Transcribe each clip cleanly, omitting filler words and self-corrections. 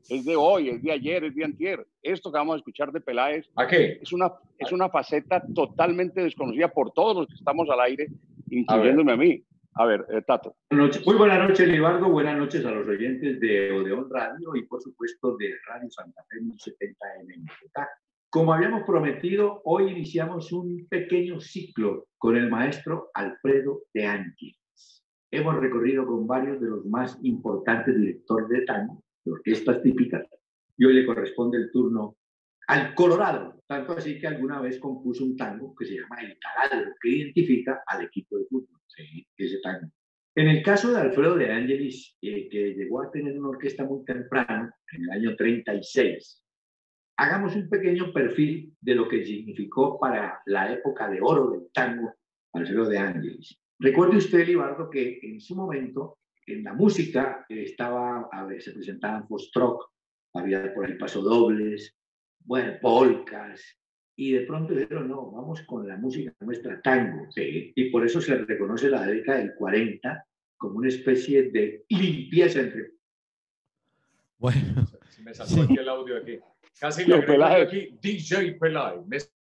es de hoy, es de ayer, es de antier. Esto que vamos a escuchar de Peláez ¿A qué? es una faceta totalmente desconocida por todos los que estamos al aire, incluyéndome A a mí. A ver, Tato. muy buenas noches, Libardo. Buenas noches a los oyentes de Odeón Radio y, por supuesto, de Radio Santa Fe 1070M en Bogotá. Como habíamos prometido, hoy iniciamos un pequeño ciclo con el maestro Alfredo de Ángeles. Hemos recorrido con varios de los más importantes directores de tango, de orquestas típicas, y hoy le corresponde el turno al Colorado, tanto así que alguna vez compuso un tango que se llama El Taladro, que identifica al equipo de fútbol, sí, ese tango. En el caso de Alfredo de Ángelis, que llegó a tener una orquesta muy temprano, en el año 36, hagamos un pequeño perfil de lo que significó para la época de oro del tango Alfredo de Ángelis. Recuerde usted, Libardo, que en su momento en la música se presentaban foxtrot, había por ahí pasodobles, bueno, polcas, y de pronto dijeron, no, vamos con la música nuestra, tango, ¿sí? Y por eso se reconoce la década del 40 como una especie de limpieza entre... Bueno, si me saltó aquí el audio aquí. Casi le agrego yo aquí DJ Peláez.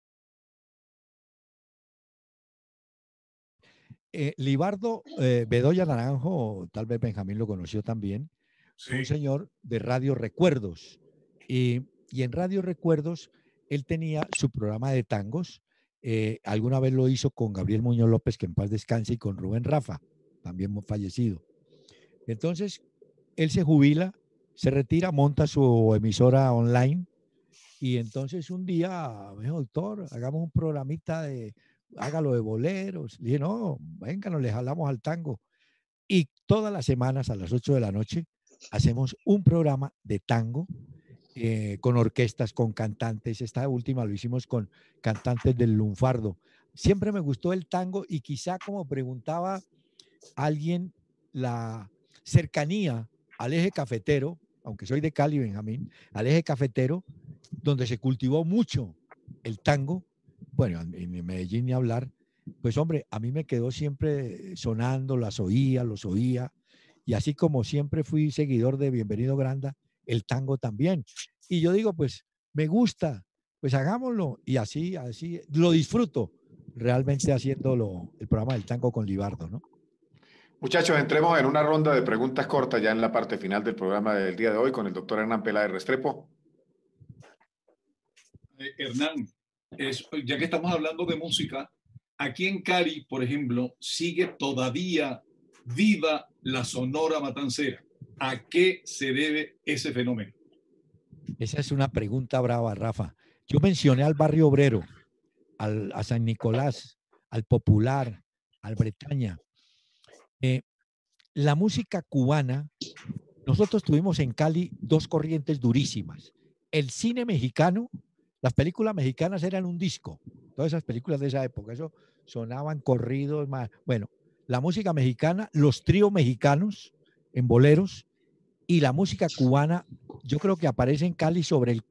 Libardo Bedoya Naranjo, tal vez Benjamín lo conoció también, fue un señor de Radio Recuerdos. Y en Radio Recuerdos él tenía su programa de tangos. Alguna vez lo hizo con Gabriel Muñoz López, que en paz descanse, y con Rubén Rafa, también fallecido. Entonces, él se jubila, se retira, monta su emisora online y entonces un día me dijo, doctor, hagamos un programita hágalo de boleros. Le dije, no, venga, nos le jalamos al tango. Y todas las semanas a las 8 de la noche hacemos un programa de tango con orquestas, con cantantes. Esta última lo hicimos con cantantes del lunfardo. Siempre me gustó el tango y quizá, como preguntaba alguien, la cercanía al eje cafetero, aunque soy de Cali, Benjamín, al eje cafetero, donde se cultivó mucho el tango. Bueno, en Medellín ni hablar. Pues hombre, a mí me quedó siempre sonando, los oía, y así como siempre fui seguidor de Bienvenido Granda, el tango también. Y yo digo, pues me gusta, pues hagámoslo, y así lo disfruto realmente haciéndolo, el programa del tango con Libardo, ¿no? Muchachos, entremos en una ronda de preguntas cortas ya en la parte final del programa del día de hoy con el doctor Hernán Peláez Restrepo. Hernán, ya que estamos hablando de música, aquí en Cali, por ejemplo, sigue todavía viva la Sonora Matancera. ¿A qué se debe ese fenómeno? Esa es una pregunta brava, Rafa. Yo mencioné al Barrio Obrero, a San Nicolás, al Popular, al Bretaña. La música cubana, nosotros tuvimos en Cali dos corrientes durísimas. El cine mexicano, las películas mexicanas eran un disco, todas esas películas de esa época, eso sonaban corridos, más. Bueno, la música mexicana, los tríos mexicanos en boleros y la música cubana, yo creo que aparece en Cali sobre el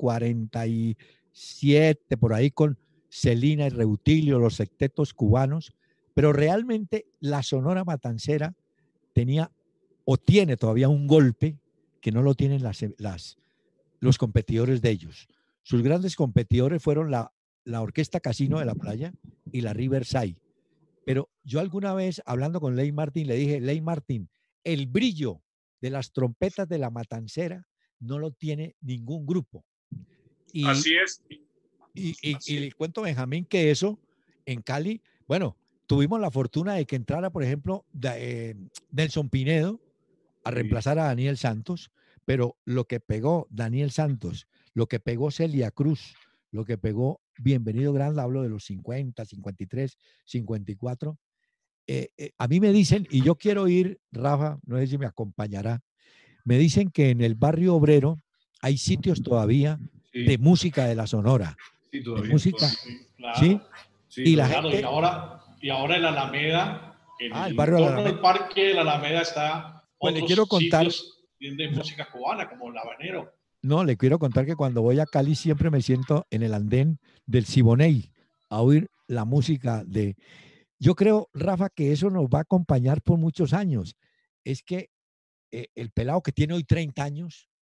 47, por ahí con Celina y Reutilio, los sectetos cubanos, pero realmente la Sonora Matancera tenía o tiene todavía un golpe que no lo tienen los competidores de ellos. Sus grandes competidores fueron la Orquesta Casino de la Playa y la Riverside. Pero yo alguna vez, hablando con Ley Martin, le dije, Ley Martin, el brillo de las trompetas de la Matancera no lo tiene ningún grupo. Así es. Y le cuento, Benjamín, que eso en Cali, bueno, tuvimos la fortuna de que entrara, por ejemplo, Nelson Pinedo a reemplazar a Daniel Santos, pero lo que pegó Daniel Santos, lo que pegó Celia Cruz, lo que pegó Bienvenido Granda, hablo de los 50, 53, 54. A mí me dicen, y yo quiero ir, Rafa, no sé si me acompañará, me dicen que en el Barrio Obrero hay sitios todavía de música de la Sonora. Sí, todavía. De música, sí, claro. ¿sí? Sí, y la Claro, gente... y ahora en la Alameda, en el el barrio de la entorno del parque de la Alameda está Pues le otros quiero contar, sitios de música cubana, como el habanero. no, le quiero contar que cuando voy a Cali siempre me siento en el andén del Siboney a oír la música de... Yo creo, Rafa, que eso nos va a acompañar por muchos años. Es que el pelado que tiene hoy 30 años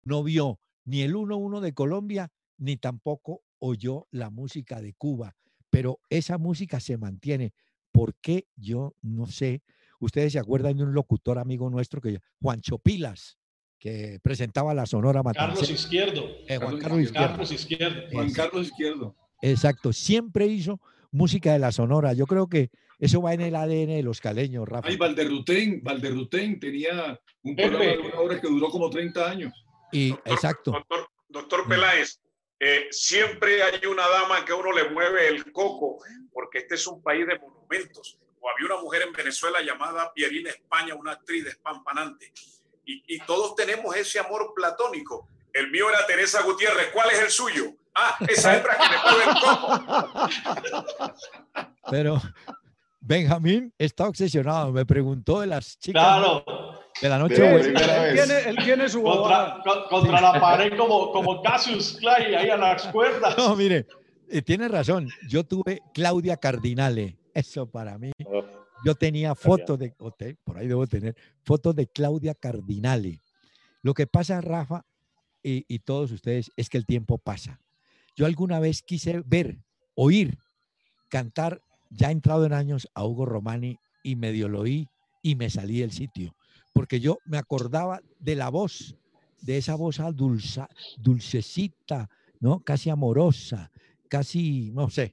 no vio ni el 1-1 de Colombia, ni tampoco oyó la música de Cuba. Pero esa música se mantiene. ¿Por qué? Yo no sé. Ustedes se acuerdan de un locutor amigo nuestro, Juancho Pilas, que presentaba la Sonora Matancera. Carlos Izquierdo. Juan Carlos Izquierdo. Carlos Izquierdo. Juan Carlos Izquierdo. Exacto. Siempre hizo música de la Sonora. Yo creo que eso va en el ADN de los caleños, Rafa. Ay, Valderrutén tenía un programa de una hora que duró como 30 años. Y, exacto. Doctor Peláez, siempre hay una dama que a uno le mueve el coco, porque este es un país de monumentos. O había una mujer en Venezuela llamada Pierina España, una actriz despampanante. Y todos tenemos ese amor platónico. El mío era Teresa Gutiérrez. ¿Cuál es el suyo? Ah, esa hembra que le mueve el coco. Pero Benjamín está obsesionado. Me preguntó de las chicas de la noche. Él tiene su contra la pared como Cassius Clay ahí a las cuerdas. No, mire, tiene razón. Yo tuve Claudia Cardinale. Eso para mí. Yo tenía fotos de, por ahí debo tener, fotos de Claudia Cardinale. Lo que pasa, Rafa, y todos ustedes, es que el tiempo pasa. Yo alguna vez quise oír, cantar, ya entrado en años, a Hugo Romani, y medio lo oí y me salí del sitio. Porque yo me acordaba de la voz, de esa voz dulcecita, ¿no? Casi amorosa, casi, no sé.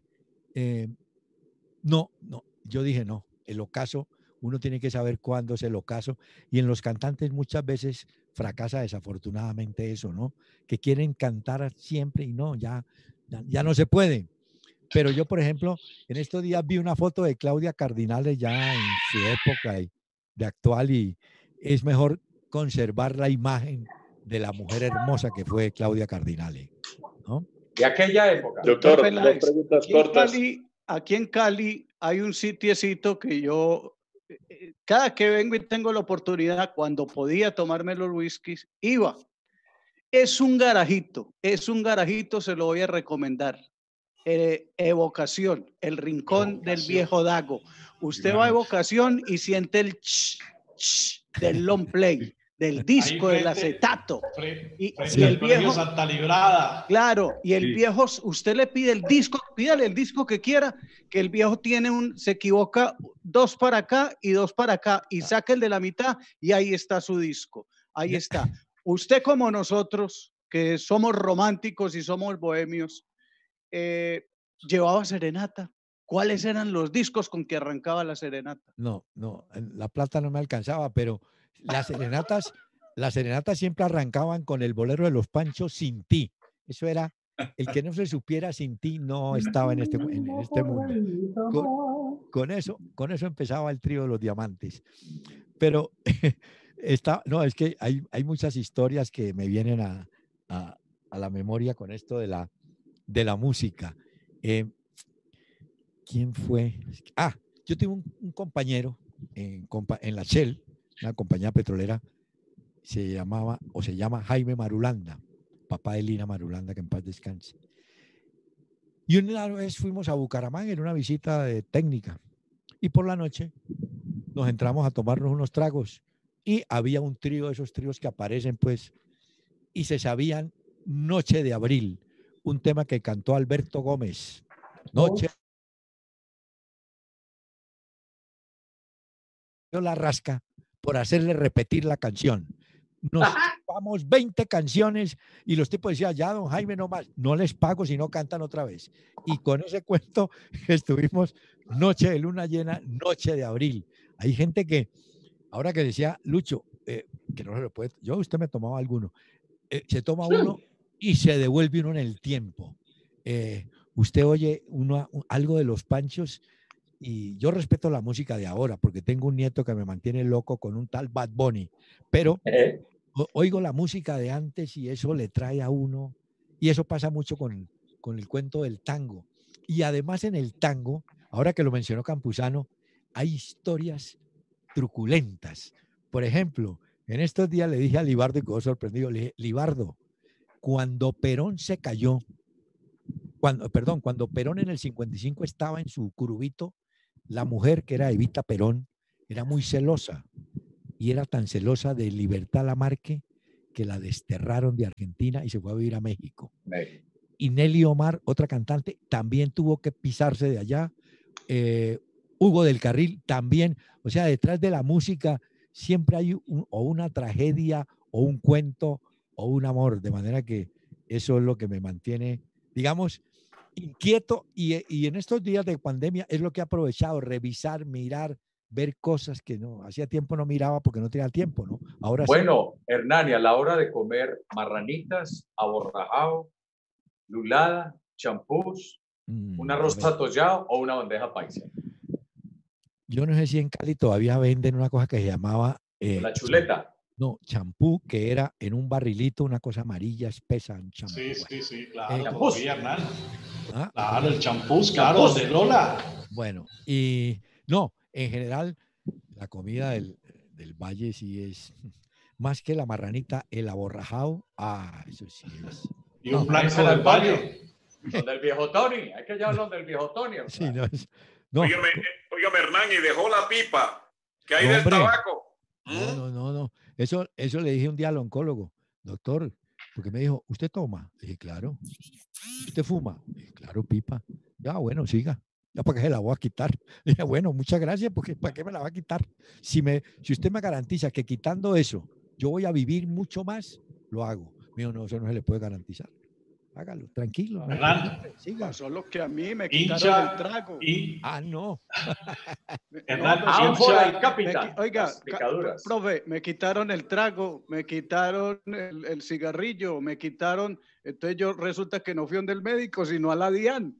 No, yo dije no. El ocaso, uno tiene que saber cuándo es el ocaso, y en los cantantes muchas veces fracasa desafortunadamente eso, ¿no? Que quieren cantar siempre y no, ya no se puede. Pero yo, por ejemplo, en estos días vi una foto de Claudia Cardinale ya en su época de actual, y es mejor conservar la imagen de la mujer hermosa que fue Claudia Cardinale, ¿no? De aquella época. Doctor, dos preguntas cortas. Aquí en Cali hay un sitiecito que yo, cada que vengo y tengo la oportunidad, cuando podía tomarme los whiskies, iba. Es un garajito, se lo voy a recomendar. Evocación, el rincón del viejo Dago. Usted va a Evocación y siente el del long play, del disco, del acetato. Y el viejo Santa Librada. Claro, y el viejo, usted le pide el disco, pídale el disco que quiera, que el viejo se equivoca 2 para acá y 2 para acá, y saca el de la mitad y ahí está su disco. Ahí está. Usted, como nosotros, que somos románticos y somos bohemios, llevaba serenata. ¿Cuáles eran los discos con que arrancaba la serenata? No, la plata no me alcanzaba, pero las serenatas siempre arrancaban con el bolero de los Panchos, Sin ti. Eso era, el que no se supiera Sin ti no estaba en este mundo. Con eso empezaba el trío de los Diamantes. Pero es que hay muchas historias que me vienen a la memoria con esto de la música. ¿Quién fue? Yo tuve un compañero en la Shell, una compañía petrolera, se llama Jaime Marulanda, papá de Lina Marulanda, que en paz descanse. Y una vez fuimos a Bucaramanga en una visita de técnica, y por la noche nos entramos a tomarnos unos tragos, y había un trío, esos tríos que aparecen pues, y se sabían Noche de Abril, un tema que cantó Alberto Gómez. Noche la rasca por hacerle repetir la canción. Nos vamos 20 canciones y los tipos decían, ya don Jaime, no más, no les pago si no cantan otra vez. Y con ese cuento estuvimos noche de luna llena, noche de abril. Hay gente que, ahora que decía Lucho, que no se lo puede, usted me tomaba alguno, se toma uno y se devuelve uno en el tiempo. Usted oye algo de los Panchos, y yo respeto la música de ahora porque tengo un nieto que me mantiene loco con un tal Bad Bunny, pero oigo la música de antes y eso le trae a uno, y eso pasa mucho con el cuento del tango. Y además en el tango, ahora que lo mencionó Campuzano, hay historias truculentas. Por ejemplo, en estos días le dije a Libardo, y quedó sorprendido, le dije, Libardo, cuando Perón se cayó, cuando Perón en el 55 estaba en su curubito, la mujer, que era Evita Perón, era muy celosa, y era tan celosa de Libertad Lamarque que la desterraron de Argentina y se fue a vivir a México. Y Nelly Omar, otra cantante, también tuvo que pisarse de allá. Hugo del Carril también. O sea, detrás de la música siempre hay o una tragedia o un cuento o un amor, de manera que eso es lo que me mantiene, digamos, inquieto, y en estos días de pandemia es lo que he aprovechado, revisar, mirar, ver cosas que no hacía tiempo no miraba porque no tenía tiempo, ¿no? Ahora bueno, sí. Hernani, a la hora de comer marranitas, aborrajado, lulada, champús, un arroz atollado o una bandeja paisa. Yo no sé si en Cali todavía venden una cosa que se llamaba la chuleta. No, champú, que era en un barrilito, una cosa amarilla espesa. Un champú. Sí, claro. Todavía, Hernán. Claro, el champús, claro, champús de Lola. Bueno, y no, en general, la comida del Valle sí es, más que la marranita, el aborrajado, eso sí es. Y un blanco del Valle. Donde el viejo Tony, hay que llevarlo donde el viejo Tony. Sí, no, Óigame, Hernán, y dejó la pipa, que hay del tabaco. No. Eso le dije un día al oncólogo, doctor, porque me dijo, ¿usted toma? Le dije, claro. ¿Usted fuma? Le dije, claro, pipa. Ya, bueno, siga. Ya para qué se la voy a quitar. Le dije, bueno, muchas gracias, porque ¿para qué me la va a quitar? Si usted me garantiza que quitando eso yo voy a vivir mucho más, lo hago. Mío, no, eso no se le puede garantizar. Hágalo, tranquilo. Siga. Solo que a mí me quitaron el trago. No. Oiga, profe, me quitaron el trago, me quitaron el cigarrillo, me quitaron. Entonces yo resulta que no fui donde el médico, sino a la DIAN.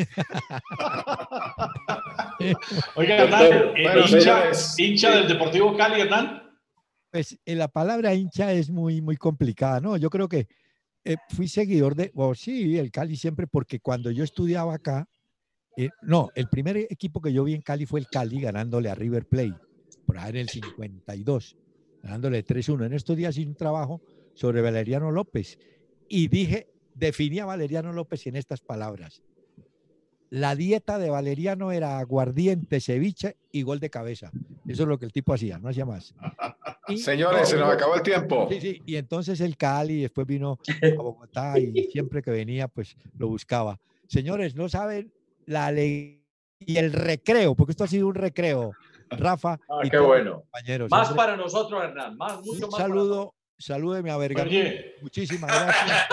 Oiga, Hernán, hincha del Deportivo Cali, Hernán. Pues la palabra hincha es muy, muy complicada, ¿no? Yo creo que fui seguidor sí, el Cali siempre, porque cuando yo estudiaba acá, el primer equipo que yo vi en Cali fue el Cali ganándole a River Plate, por ahí en el 52, ganándole 3-1. En estos días hice un trabajo sobre Valeriano López y definí a Valeriano López en estas palabras. La dieta de Valeriano era aguardiente, ceviche y gol de cabeza. Eso es lo que el tipo hacía, no hacía más. Señores, se nos acabó el tiempo. Sí. Y entonces el Cali después vino a Bogotá y siempre que venía, pues lo buscaba. Señores, no saben la alegría y el recreo, porque esto ha sido un recreo, Rafa. Qué bueno. Compañeros. Más para nosotros, Hernán. Mucho más. Salúdeme a Bergamín. Muchísimas gracias.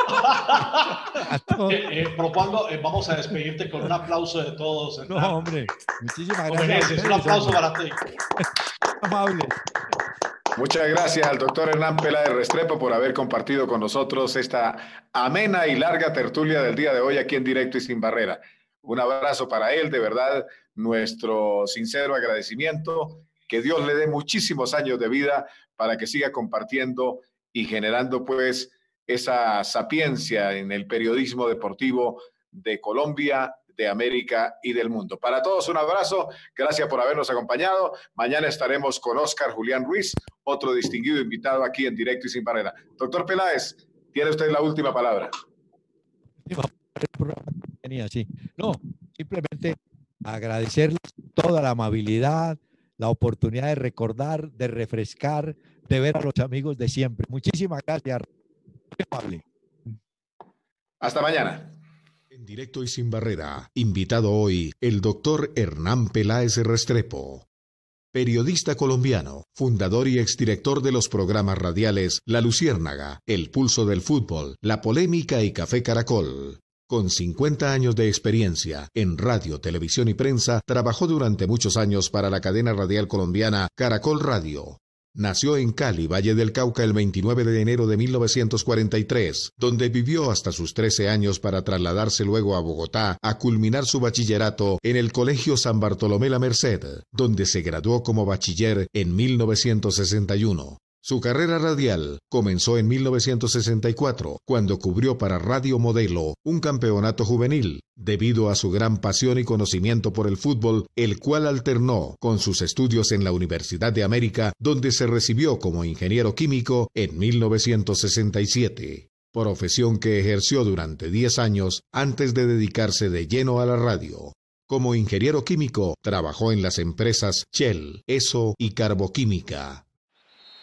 Propongo, vamos a despedirte con un aplauso de todos. Hernán. No, hombre, muchísimas gracias. Un aplauso para ti. Amables. Muchas gracias al doctor Hernán Peláez Restrepo por haber compartido con nosotros esta amena y larga tertulia del día de hoy aquí en Directo y Sin Barrera. Un abrazo para él, de verdad, nuestro sincero agradecimiento. Que Dios le dé muchísimos años de vida para que siga compartiendo y generando pues esa sapiencia en el periodismo deportivo de Colombia, de América y del mundo. Para todos un abrazo, gracias por habernos acompañado. Mañana estaremos con Oscar Julián Ruiz, otro distinguido invitado aquí en Directo y Sin Barrera. Doctor Peláez, tiene usted la última palabra. Sí. No, simplemente agradecerles toda la amabilidad, la oportunidad de recordar, de refrescar, de ver a los amigos de siempre. Muchísimas gracias. Hasta mañana. En Directo y Sin Barrera, invitado hoy el doctor Hernán Peláez Restrepo, periodista colombiano, fundador y exdirector de los programas radiales La Luciérnaga, El Pulso del Fútbol, La Polémica y Café Caracol. Con 50 años de experiencia en radio, televisión y prensa, trabajó durante muchos años para la cadena radial colombiana Caracol Radio. Nació en Cali, Valle del Cauca, el 29 de enero de 1943, donde vivió hasta sus 13 años para trasladarse luego a Bogotá a culminar su bachillerato en el Colegio San Bartolomé La Merced, donde se graduó como bachiller en 1961. Su carrera radial comenzó en 1964, cuando cubrió para Radio Modelo un campeonato juvenil, debido a su gran pasión y conocimiento por el fútbol, el cual alternó con sus estudios en la Universidad de América, donde se recibió como ingeniero químico en 1967, profesión que ejerció durante 10 años antes de dedicarse de lleno a la radio. Como ingeniero químico, trabajó en las empresas Shell, ESO y Carboquímica.